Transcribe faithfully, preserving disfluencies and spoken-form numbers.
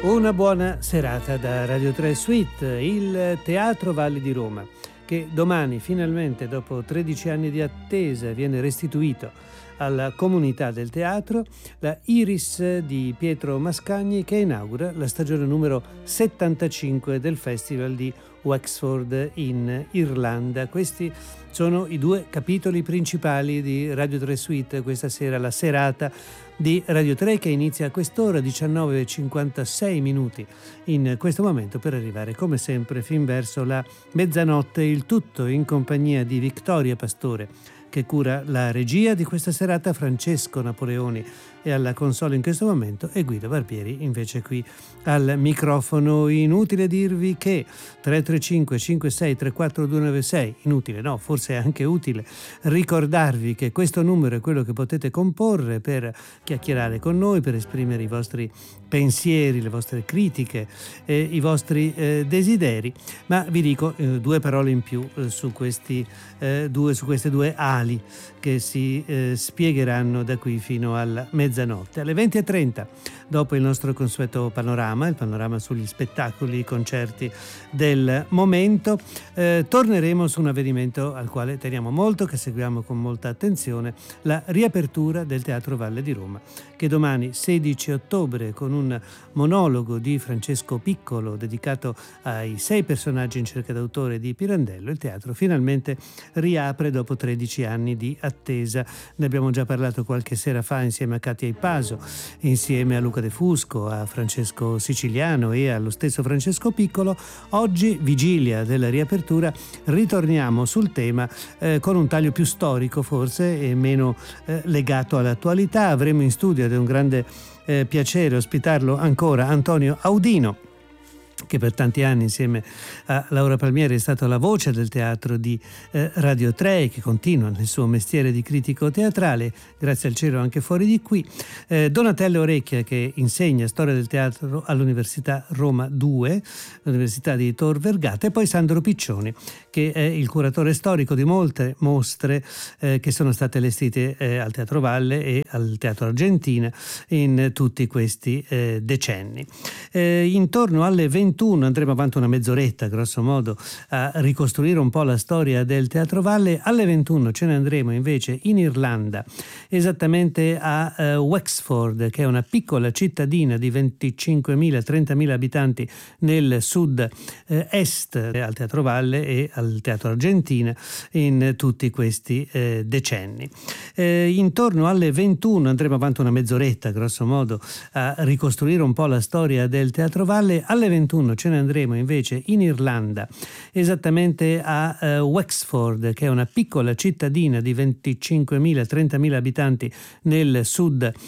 Una buona serata da Radio tre Suite, il Teatro Valli di Roma, che domani finalmente, dopo tredici anni di attesa, viene restituito alla comunità del teatro, la Iris di Pietro Mascagni, che inaugura la stagione numero settantacinque del Festival di Wexford in Irlanda. Questi sono i due capitoli principali di Radio tre Suite questa sera, la serata di Radio tre, che inizia a quest'ora, diciannove e cinquantasei minuti in questo momento, per arrivare come sempre fin verso la mezzanotte, il tutto in compagnia di Vittoria Pastore, che cura la regia di questa serata, Francesco Napoleoni e alla console in questo momento, e Guido Barbieri invece qui al microfono. Inutile dirvi che tre tre cinque cinque sei tre quattro due nove sei, inutile no, forse è anche utile ricordarvi che questo numero è quello che potete comporre per chiacchierare con noi, per esprimere i vostri pensieri, le vostre critiche, eh, i vostri eh, desideri. Ma vi dico eh, due parole in più eh, su questi eh, due su queste due ali che si eh, spiegheranno da qui fino alla mezzanotte. Alle venti e trenta, dopo il nostro consueto panorama, il panorama sugli spettacoli, i concerti del momento, eh, torneremo su un avvenimento al quale teniamo molto, che seguiamo con molta attenzione, la riapertura del Teatro Valle di Roma, che domani sedici ottobre, con un monologo di Francesco Piccolo dedicato ai sei personaggi in cerca d'autore di Pirandello, il teatro finalmente riapre dopo tredici anni di attesa. Ne abbiamo già parlato qualche sera fa insieme a Katia Ipaso, insieme a Luca De Fusco, a Francesco Siciliano e allo stesso Francesco Piccolo. Oggi, vigilia della riapertura, ritorniamo sul tema eh, con un taglio più storico forse e meno eh, legato all'attualità. Avremo in studio, ed è un grande eh, piacere ospitarlo ancora, Antonio Audino, che per tanti anni insieme a Laura Palmieri è stata la voce del teatro di eh, Radio tre, che continua nel suo mestiere di critico teatrale, grazie al cielo anche fuori di qui. eh, Donatella Orecchia, che insegna storia del teatro all'Università Roma due, l'Università di Tor Vergata, e poi Sandro Piccioni, che è il curatore storico di molte mostre eh, che sono state allestite eh, al Teatro Valle e al Teatro Argentina in tutti questi eh, decenni. Eh, intorno alle ventuno andremo avanti una mezz'oretta grosso modo a ricostruire un po' la storia del Teatro Valle. Alle ventuno ce ne andremo invece in Irlanda, esattamente a uh, Wexford, che è una piccola cittadina di venticinquemila trentamila abitanti nel sud eh, est, al Teatro Valle e al Teatro Argentina in tutti questi eh, decenni. Eh, intorno alle ventuno andremo avanti una mezz'oretta grosso modo a ricostruire un po' la storia del Teatro Valle. Alle ventuno ce ne andremo invece in Irlanda, esattamente a uh, Wexford, che è una piccola cittadina di venticinquemila trentamila abitanti nel sud